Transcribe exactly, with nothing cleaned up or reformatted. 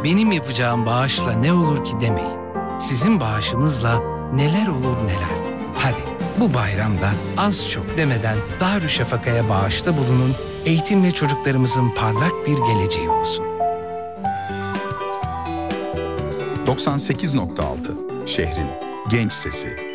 benim yapacağım bağışla ne olur ki demeyin. Sizin bağışınızla neler olur neler. Hadi bu bayramda az çok demeden Darüşşafaka'ya bağışta bulunun, eğitimle çocuklarımızın parlak bir geleceği olsun. doksan sekiz nokta altı Şehrin Genç Sesi.